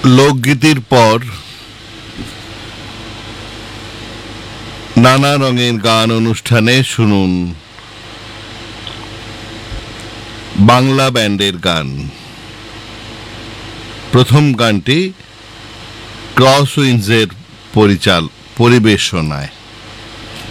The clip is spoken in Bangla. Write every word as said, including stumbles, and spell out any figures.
লোকগীতির পর নানা রঙের গান অনুষ্ঠানে শুনুন বাংলা ব্যান্ডের গান। প্রথম গানটি ক্রসউইন্ডসের পরিচাল পরিবেশনায়।